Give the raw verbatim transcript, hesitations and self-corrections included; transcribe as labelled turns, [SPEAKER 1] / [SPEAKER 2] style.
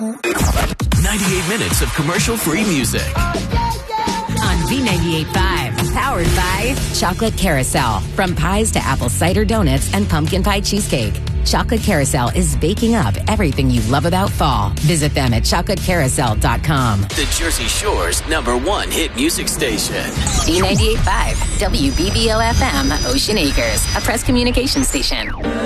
[SPEAKER 1] ninety-eight minutes of commercial-free music.
[SPEAKER 2] On B ninety-eight point five, powered by Chocolate Carousel. From pies to apple cider donuts and pumpkin pie cheesecake, Chocolate Carousel is baking up everything you love about fall. Visit them at chocolate carousel dot com.
[SPEAKER 1] The Jersey Shore's number one hit music station.
[SPEAKER 2] B ninety-eight point five, W B B O F M, Ocean Acres, a press communication station.